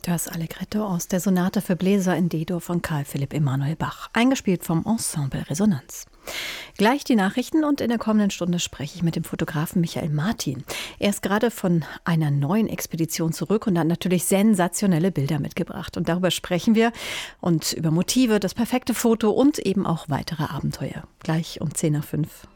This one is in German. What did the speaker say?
Das Allegretto aus der Sonate für Bläser in D-Dur von Carl Philipp Emanuel Bach, eingespielt vom Ensemble Resonanz. Gleich die Nachrichten und in der kommenden Stunde spreche ich mit dem Fotografen Michael Martin. Er ist gerade von einer neuen Expedition zurück und hat natürlich sensationelle Bilder mitgebracht. Und darüber sprechen wir und über Motive, das perfekte Foto und eben auch weitere Abenteuer. Gleich um 10:05